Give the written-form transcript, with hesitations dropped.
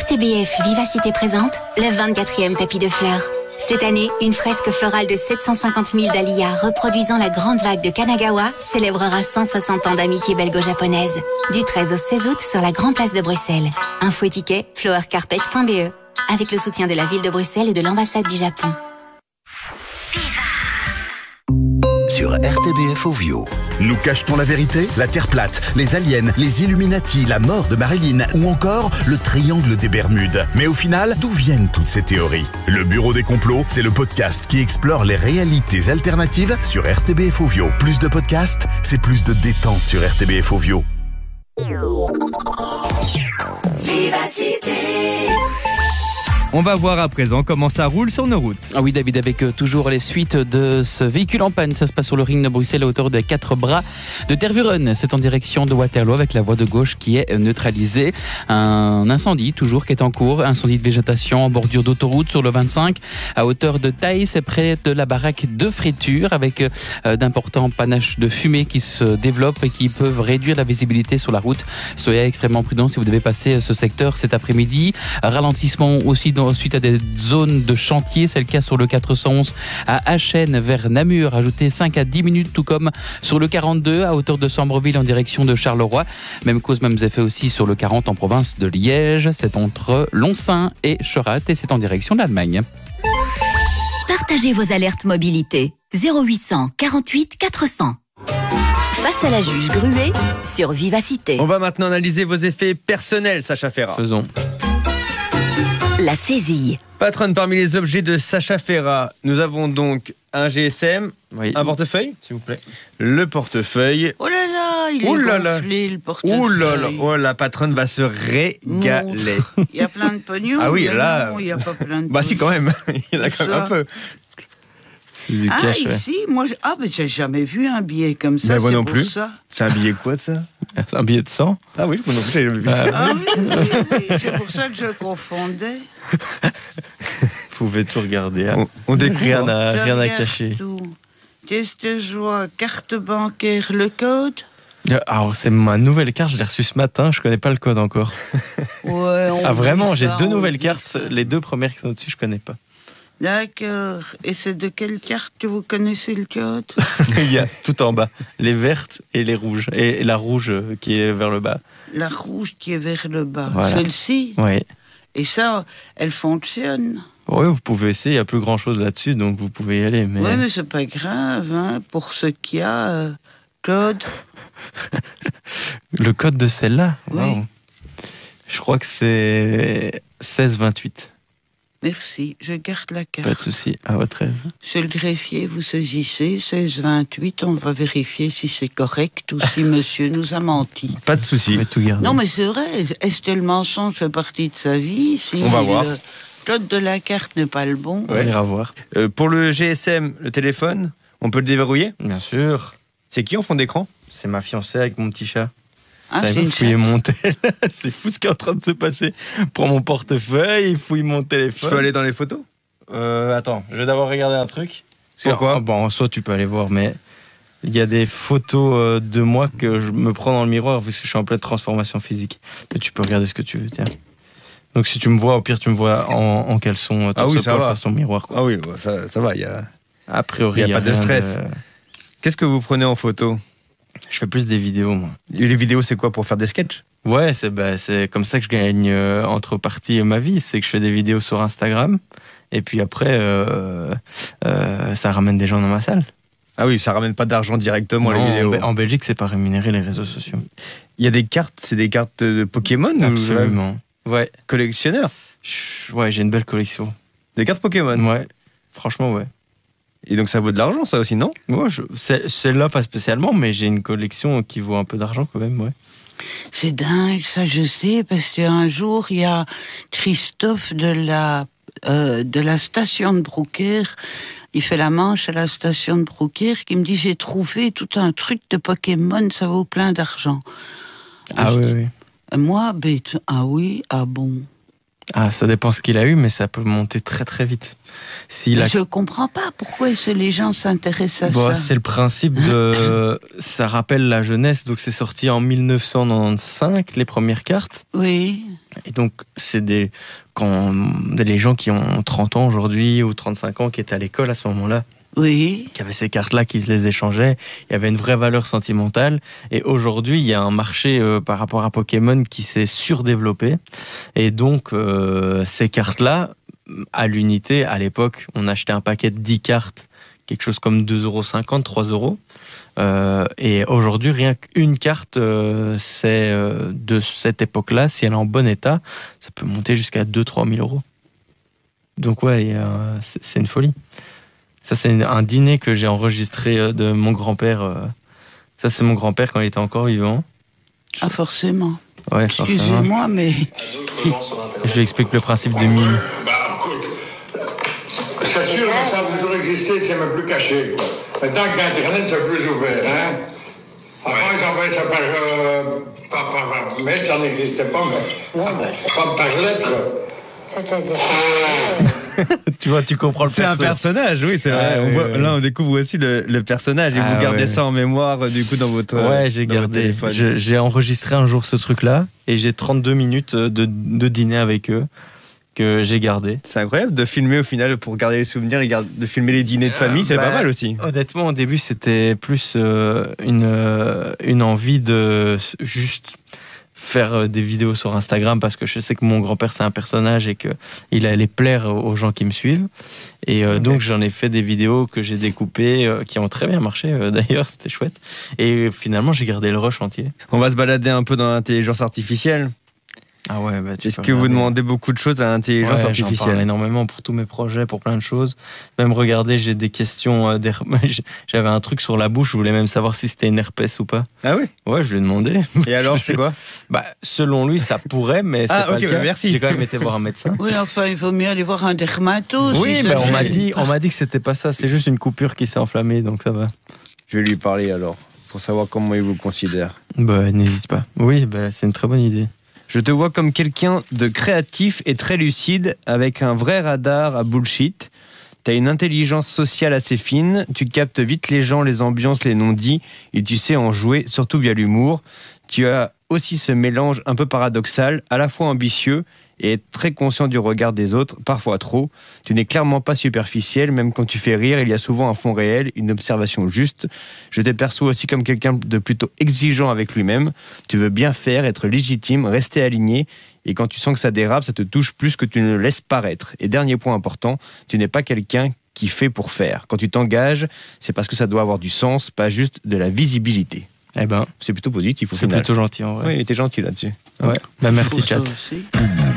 RTBF Vivacité présente le 24e tapis de fleurs. Cette année, une fresque florale de 750 000 dahlias reproduisant la grande vague de Kanagawa célébrera 160 ans d'amitié belgo-japonaise. Du 13 au 16 août sur la Grande Place de Bruxelles. Info et ticket, flowercarpet.be. Avec le soutien de la ville de Bruxelles et de l'ambassade du Japon. Sur RTBF Ovio. Nous cachetons la vérité, la Terre plate, les aliens, les Illuminati, la mort de Marilyn ou encore le triangle des Bermudes. Mais au final, d'où viennent toutes ces théories ? Le Bureau des complots, c'est le podcast qui explore les réalités alternatives sur RTBF Ovio. Plus de podcasts, c'est plus de détente sur RTBF Ovio. Vivacité. On va voir à présent comment ça roule sur nos routes. Ah oui, David, avec toujours les suites de ce véhicule en panne. Ça se passe sur le ring de Bruxelles à hauteur des 4 bras de Tervuren. C'est en direction de Waterloo avec la voie de gauche qui est neutralisée. Un incendie toujours qui est en cours. Incendie de végétation en bordure d'autoroute sur le 25 à hauteur de Thaïs, près de la baraque de friture, avec d'importants panaches de fumée qui se développent et qui peuvent réduire la visibilité sur la route. Soyez extrêmement prudents si vous devez passer ce secteur cet après-midi. Ralentissement aussi suite à des zones de chantier, c'est le cas sur le 411 à Achen vers Namur, ajouté 5 à 10 minutes, tout comme sur le 42 à hauteur de Sambreville en direction de Charleroi. Même cause, mêmes effets aussi sur le 40 en province de Liège, c'est entre Lonsin et Cherat et c'est en direction de l'Allemagne. Partagez vos alertes mobilité 0800 48 400. Face à la juge Gruet sur Vivacité. On va maintenant analyser vos effets personnels, Sacha Ferrat. Faisons. La saisie. Patronne, parmi les objets de Sacha Ferrat, nous avons donc un GSM, Oui. un portefeuille, s'il vous plaît. Le portefeuille. Oh là là, il est gonflé, le portefeuille. Oh là là, oh, la patronne va se régaler. Il y a plein de pognon. Ah oui, mais là. non, il n'y a pas plein de Bah si, quand même. Il y en a Tout quand même ça. un peu. C'est du Ah, cash, ouais. ici, moi, mais j'ai jamais vu un billet comme ça. Mais moi c'est non pour plus. Ça. C'est un billet quoi de ça ? C'est un billet de 100. Ah oui, moi non plus, j'ai jamais vu. Ah oui, c'est pour ça que je confondais. Vous pouvez tout regarder. Hein. On découvre. Rien Je à regarde cacher. tout. Qu'est-ce que je vois ? Carte bancaire, le code ? Alors, c'est ma nouvelle carte, je l'ai reçue ce matin, je connais pas le code encore. Ouais, on Ah, vraiment, dit j'ai ça, 2 on nouvelles dit cartes, ça. les 2 premières qui sont au-dessus, je connais pas. D'accord. Et c'est de quelle carte que vous connaissez le code ? Il y a tout en bas, les vertes et les rouges. Et la rouge qui est vers le bas. La rouge qui est vers le bas. Voilà. Celle-ci ? Oui. Et ça, elle fonctionne. Oui, vous pouvez essayer, il n'y a plus grand-chose là-dessus, donc vous pouvez y aller. Mais... Oui, mais c'est pas grave, hein, pour ce qu'il y a. Code. Le code de celle-là Oui. Wow. Je crois que c'est 1628. Merci, je garde la carte. Pas de souci, à votre aise. Monsieur le greffier, vous saisissez 1628, on va vérifier si c'est correct ou si monsieur nous a menti. Pas de souci. Je vais tout garder. Non, mais c'est vrai, est-ce que le mensonge fait partie de sa vie ? Si On va voir. le code de la carte n'est pas le bon. On ira voir. Pour le GSM, le téléphone, on peut le déverrouiller ? Bien sûr. C'est qui en fond d'écran ? C'est ma fiancée avec mon petit chat. Ah, T'as c'est vu, une fouiller chatte. mon tel. C'est fou ce qui est en train de se passer. Prends mon portefeuille, il fouille mon Je téléphone. peux aller dans les photos ? Attends, je vais d'abord regarder un truc. Pourquoi ? Bon, en soi, tu peux aller voir, mais il y a des photos de moi que je me prends dans le miroir vu que je suis en pleine transformation physique. Mais tu peux regarder ce que tu veux, tiens. Donc si tu me vois, au pire, tu me vois en caleçon, Ah oui, ça torse-poil va. face au miroir. Quoi. Ah oui, bah, ça va, il y a... A priori, Il y a pas de rien stress. Qu'est-ce que vous prenez en photo ? Je fais plus des vidéos, moi. Les vidéos, c'est quoi, pour faire des sketchs ? Ouais, c'est comme ça que je gagne entre parties ma vie. C'est que je fais des vidéos sur Instagram. Et puis après, ça ramène des gens dans ma salle. Ah oui, ça ramène pas d'argent directement, les Non, vidéos. en Belgique, c'est pas rémunéré les réseaux sociaux. Il y a des cartes, c'est des cartes de Pokémon ou Absolument. Ouais. collectionneur ? Ouais, j'ai une belle collection. Des cartes Pokémon ? Ouais. Franchement, ouais. Et donc ça vaut de l'argent, ça aussi, non ? Ouais, celle-là, pas spécialement, mais j'ai une collection qui vaut un peu d'argent quand même, ouais. C'est dingue, ça je sais, parce qu'un jour, il y a Christophe de la station de Broucker, il fait la manche à la station de Broucker, qui me dit, j'ai trouvé tout un truc de Pokémon, ça vaut plein d'argent. Ah oui, oui. Moi, bête, ah oui, ah bon. Ah, ça dépend ce qu'il a eu, mais ça peut monter très très vite. Je comprends pas pourquoi les gens s'intéressent à ça. C'est le principe de... Ça rappelle la jeunesse, donc c'est sorti en 1995, les premières cartes. Oui. Et donc, c'est les gens qui ont 30 ans aujourd'hui ou 35 ans qui étaient à l'école à ce moment-là. Oui. Qui avaient ces cartes-là, qui se les échangeaient. Il y avait une vraie valeur sentimentale. Et aujourd'hui, il y a un marché par rapport à Pokémon qui s'est surdéveloppé. Et donc, ces cartes-là, à l'unité, à l'époque, on achetait un paquet de 10 cartes, quelque chose comme 2,50 €, 3 €. Et aujourd'hui, rien qu'une carte, c'est de cette époque-là, si elle est en bon état, ça peut monter jusqu'à 2-3 000 €. Donc ouais, c'est une folie. Ça, c'est un dîner que j'ai enregistré de mon grand-père. Ça, c'est mon grand-père quand il était encore vivant. Ah, forcément. Ouais, excusez-moi, mais... Je lui explique le principe de mime. Écoute, c'est sûr que ça a toujours existé, c'est même plus caché. Maintenant qu'Internet, c'est plus ouvert. Hein? Avant, ils envoyaient ça par mail, ça n'existait pas, mais pas par lettre. Tu vois, tu comprends le personnage. C'est un personnage, oui, c'est vrai. Là, on découvre aussi le personnage et vous gardez ça en mémoire, du coup, dans votre j'ai gardé. J'ai enregistré un jour ce truc-là et j'ai 32 minutes de dîner avec eux que j'ai gardé. C'est incroyable de filmer au final pour garder les souvenirs et de filmer les dîners de famille, c'est pas mal aussi. Honnêtement, au début, c'était plus une envie de juste faire des vidéos sur Instagram parce que je sais que mon grand-père c'est un personnage et qu'il allait plaire aux gens qui me suivent et donc j'en ai fait des vidéos que j'ai découpées qui ont très bien marché d'ailleurs, c'était chouette et finalement j'ai gardé le rush entier. On va se balader un peu dans l'intelligence artificielle. Ah ouais, est-ce que vous demandez beaucoup de choses à l'intelligence artificielle? J'en parle énormément pour tous mes projets, pour plein de choses. Même regardez, j'ai des questions. J'avais un truc sur la bouche, je voulais même savoir si c'était une herpès ou pas. Ah oui? Ouais, je lui ai demandé. Et alors, c'est quoi? Selon lui, ça pourrait, mais c'est pas le cas. Merci. J'ai quand même été voir un médecin. Oui, enfin, il vaut mieux aller voir un dermato. Oui, mais on m'a dit que c'était pas ça. C'est juste une coupure qui s'est enflammée, donc ça va. Je vais lui parler alors, pour savoir comment il vous considère. N'hésite pas. Oui, c'est une très bonne idée. Je te vois comme quelqu'un de créatif et très lucide, avec un vrai radar à bullshit. T'as une intelligence sociale assez fine, tu captes vite les gens, les ambiances, les non-dits, et tu sais en jouer, surtout via l'humour. Tu as aussi ce mélange un peu paradoxal, à la fois ambitieux et très conscient du regard des autres, parfois trop. Tu n'es clairement pas superficiel, même quand tu fais rire, il y a souvent un fond réel, une observation juste. Je te perçois aussi comme quelqu'un de plutôt exigeant avec lui-même. Tu veux bien faire, être légitime, rester aligné. Et quand tu sens que ça dérape, ça te touche plus que tu ne le laisses paraître. Et dernier point important, tu n'es pas quelqu'un qui fait pour faire. Quand tu t'engages, c'est parce que ça doit avoir du sens, pas juste de la visibilité. C'est plutôt positif. C'est plutôt gentil en vrai. Oui, il était gentil là-dessus. Ouais. Merci, chat.